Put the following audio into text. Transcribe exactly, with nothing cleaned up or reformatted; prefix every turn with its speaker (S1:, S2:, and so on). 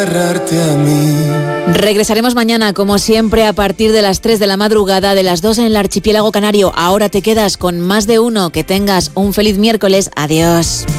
S1: Regresaremos mañana, como siempre, a partir de las tres de la madrugada, de las dos en el archipiélago canario. Ahora te quedas con Más de Uno. Que tengas un feliz miércoles. Adiós.